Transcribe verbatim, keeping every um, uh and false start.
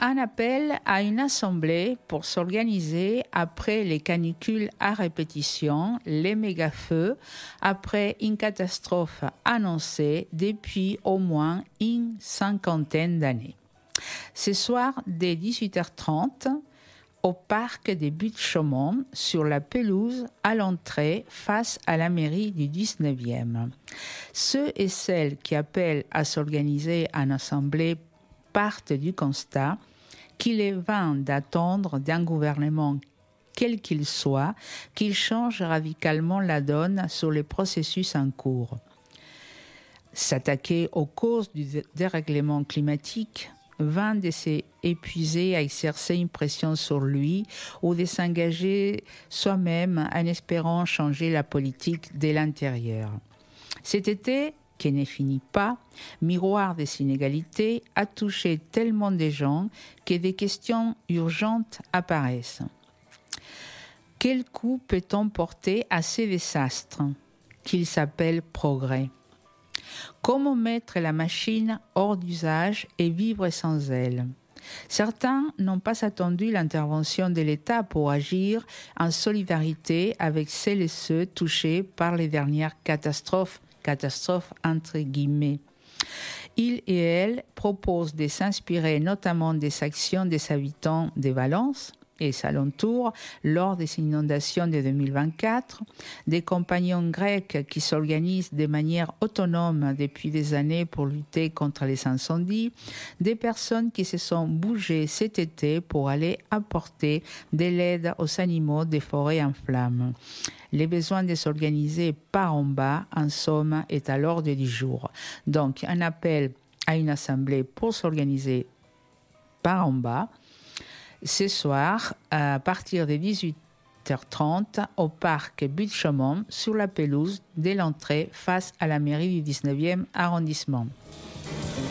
un appel à une assemblée pour s'organiser après les canicules à répétition, les méga-feux, après une catastrophe annoncée depuis au moins une cinquantaine d'années. Ce soir, dès dix-huit heures trente, au parc des Buttes-Chaumont, sur la pelouse à l'entrée face à la mairie du dix-neuvième. Ceux et celles qui appellent à s'organiser en assemblée partent du constat qu'il est vain d'attendre d'un gouvernement quel qu'il soit, qu'il change radicalement la donne sur les processus en cours. S'attaquer aux causes du dérèglement climatique, vain de s'épuiser à exercer une pression sur lui ou de s'engager soi-même en espérant changer la politique de l'intérieur. Cet été, qui ne finit pas, miroir des inégalités, a touché tellement de gens que des questions urgentes apparaissent. Quel coup peut-on porter à ces désastres qu'ils s'appellent progrès ? Comment mettre la machine hors d'usage et vivre sans elle ? Certains n'ont pas attendu l'intervention de l'État pour agir en solidarité avec celles et ceux touchés par les dernières catastrophes, catastrophes entre guillemets. Ils et elles proposent de s'inspirer notamment des actions des habitants de Valence et ses alentours lors des inondations de deux mille vingt-quatre, des compagnons grecs qui s'organisent de manière autonome depuis des années pour lutter contre les incendies, des personnes qui se sont bougées cet été pour aller apporter de l'aide aux animaux des forêts en flammes. Les besoins de s'organiser par en bas, en somme, est à l'ordre du jour. Donc, un appel à une assemblée pour s'organiser par en bas, ce soir, à partir de dix-huit heures trente, au parc Buttes-Chaumont, sur la pelouse de l'entrée face à la mairie du dix-neuvième arrondissement.